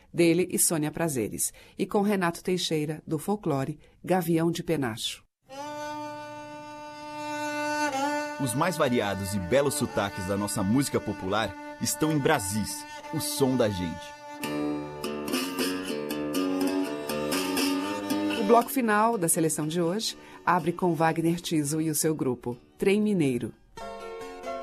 dele e Sônia Prazeres, e com Renato Teixeira, do folclore, Gavião de Penacho. Os mais variados e belos sotaques da nossa música popular estão em Brasis, o som da gente. O bloco final da seleção de hoje abre com Wagner Tiso e o seu grupo, Trem Mineiro.